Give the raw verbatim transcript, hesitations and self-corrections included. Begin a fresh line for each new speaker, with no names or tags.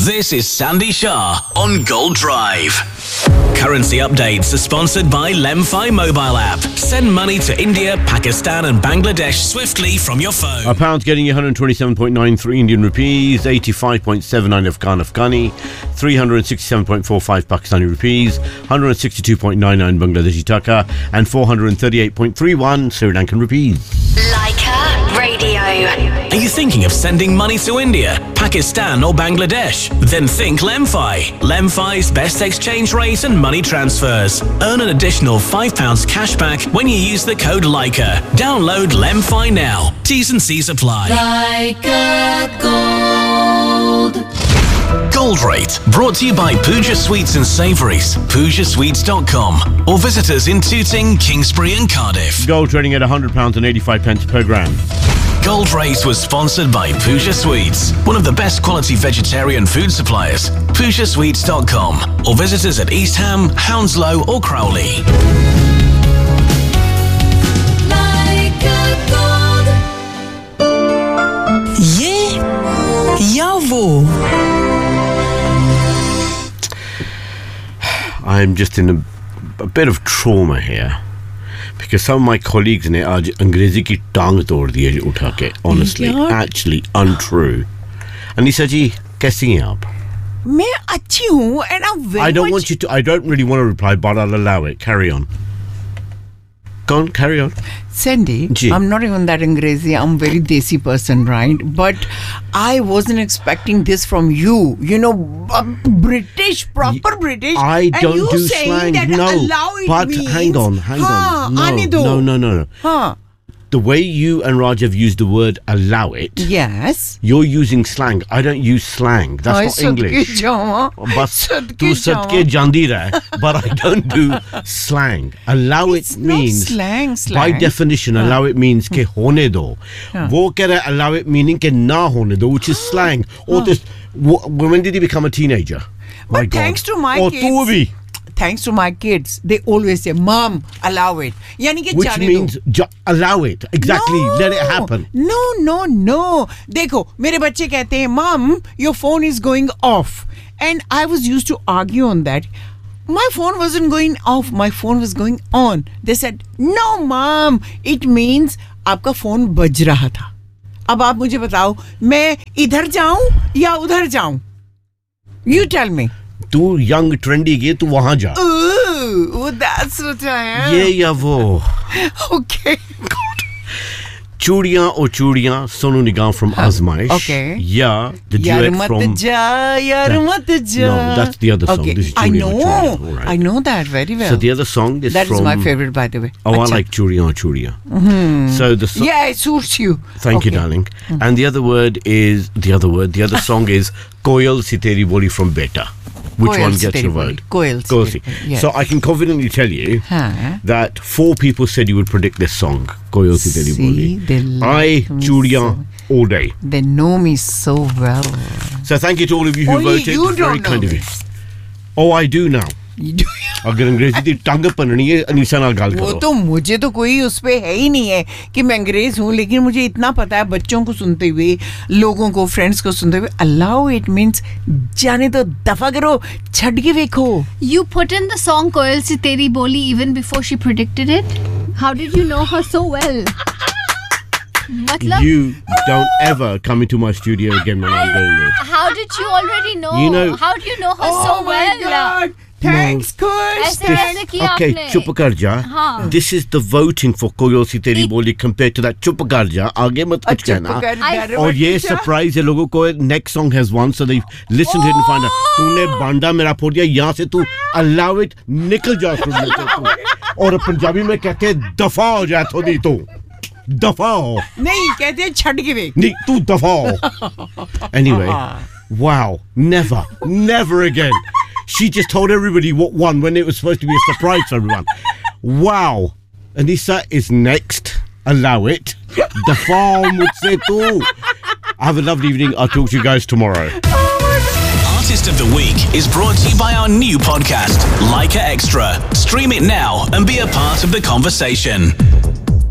This is Sandy Shah on Gold Drive. Currency updates are sponsored by Lemfi mobile app. Send money to India, Pakistan and Bangladesh swiftly from your phone.
A pound's getting you one hundred twenty-seven point nine three Indian rupees, eighty-five point seven nine Afghan Afghani, three hundred sixty-seven point four five Pakistani rupees, one hundred sixty-two point nine nine Bangladeshi taka, and four hundred thirty-eight point three one Sri Lankan rupees.
Leica Radio.
Are you thinking of sending money to India, Pakistan or Bangladesh? Then think Lemfi. Lemfi's best exchange rate and money transfers. Earn an additional five pounds cash back when you use the code Leica. Download Lemfi now. T's and C's apply.
Leica Gold.
Gold Rate, brought to you by Pooja Sweets and Savouries, pooja sweets dot com, or visit us in Tooting, Kingsbury and Cardiff.
Gold trading at one hundred pounds and eighty-five pence per gram.
Gold Rate was sponsored by Pooja Sweets, one of the best quality vegetarian food suppliers. pooja sweets dot com, or visit us at East Ham, Hounslow or Crowley.
ये या वो
I'm just in a, a bit of trauma here because some of my colleagues ने आज अंग्रेजी की टांग तोड़ दी है उठा के, honestly, actually untrue. अनीसा जी कैसी हैं आप?
मैं अच्छी हूँ and I'm very
I don't
much...
want you to, I don't really want to reply, but I'll allow it. Carry on. Go on, carry on.
Sandy,
Ji.
I'm not even that Angrezi. I'm a very desi person, right? But I wasn't expecting this from you. You know, uh, British, proper British.
I
and
don't
you
do
saying
slang,
that
no.
allow it
But
means,
hang on, hang
हाँ,
on. No,
आने दो.
no, no, no, no.
हाँ.
The way you and Raj have used the word allow it,
Yes.
you're using slang. I don't use slang. That's not English. Bas tu sadke jandi rahe, but I don't do slang. Allow
It's
it
not
means
slang,
by
slang.
definition allow it means ke hone do. Wo keh raha allow it meaning ke na hone do, which is slang. Or this, when did he become a teenager? My
But
God.
thanks to my
Or
kids.
tu bhi.
Thanks to my kids, they always say, Mom, allow it. Yani ke
Which
जाने
means
दो.
ju- allow it. Exactly.
No,
Let it happen.
No, no, no. देखो, मेरे बच्चे कहते हैं, Mom, your phone is going off. And I was used to argue on that. My phone wasn't going off. My phone was going on. They said, No, Mom, it means आपका phone बज रहा था. अब आप मुझे बताओ, मैं इधर जाऊं या उधर जाऊं? You tell me.
तू यंग ट्रेंडी के तू वहां जा.
Ooh, that's what I am.
ये या वो.
Okay.
चूड़ियां और चूड़ियां Sonu Nigam from Azmaish.
Okay.
Yeah, the
Yaar
duet
mat
from.
ja, yaar
That-
mat ja.
No, that's the other song.
Okay.
This is
I
Churiyan
know.
or Churiyan. All right.
I know that very well.
So the other song is
That
from.
is my favorite, by the way.
Oh,
Achha.
I like Churiyan or Churiyan. Mm-hmm. So the song.
Yeah, it suits you.
Thank you,
Okay.
darling. Mm-hmm. And the other word is the other word. The other song is Koyal Si Teri Boli from Beta. Which
Koyal
one
Si
gets
Teri
your
Boli.
word?
Koyal Si
Koyal
Teri
Si.
Boli, yes.
So I can confidently tell you
Huh?
that four people said you would predict this song, Koyal Si Teri
See,
Boli.
they
I,
like me
Churiyan, all day.
They know me so well.
So thank you to all of you who
Only
voted.
you
It's very
don't
kind
know
of you.
this.
Oh, I do now.
You do.
अगर अंग्रेजी दी टंग पननी है अनीसा नाल गल
वो
करो.
तो मुझे तो कोई उस पे है ही नहीं है कि मैं अंग्रेज हूँ, लेकिन मुझे इतना पता है बच्चों को सुनते हुए, लोगों को, फ्रेंड्स को सुनते हुए, अलाउ इट मींस जाने तो दफा करो, छट के देखो.
You put in the song Koyal Si Teri Boli even before she predicted it? How did you know her so well? Matlab,
You don't ever come into my studio again when I'm doing this.
how did you already know?
You know-
How do you know her
Oh
so
my
well?
God! Thanks, Kush.
ऐसे कैसे किया
Okay,
आपने?
चुप कर जा.
हाँ.
This is the voting for Koyal Si Teri Boli compared to that चुप कर जा. आगे मत कुछ कहना. और ये सरप्राइज है लोगों को. Next song has won, so they listen to it and find out. तूने बांडा मेरा फोड़ दिया. यहाँ से तू allow it निकल जा स्टूडियो से तू. और पंजाबी में कहते हैं दफा हो जा थोड़ी तो. दफा हो.
नहीं कहते हैं छट के देख.
नहीं तू दफा हो. Anyway, wow, never, never again. She just told everybody what won when it was supposed to be a surprise for everyone. Wow. Anissa is next. Allow it. The farm would say too. Have a lovely evening. I'll talk to you guys tomorrow.
Artist of the Week is brought to you by our new podcast, Leica Extra. Stream it now and be a part of the conversation.